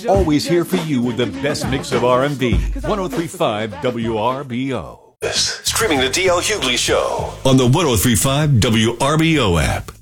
always here for you with the best mix of R&B. 103.5 WRBO. Streaming the DL Hughley Show on the 103.5 WRBO app.